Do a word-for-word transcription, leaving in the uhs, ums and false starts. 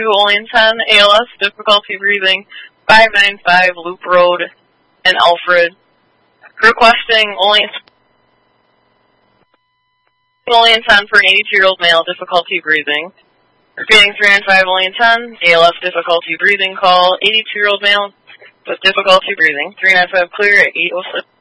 eighty-two Olean ten, A L S, difficulty breathing, five nine five Loop Road in Alfred. Requesting Olean, Olean ten for an eighty-two-year-old male, difficulty breathing. Repeating three nine five Olean ten, A L S, difficulty breathing call, eighty-two-year-old male with difficulty breathing, three nine five clear at eight oh six.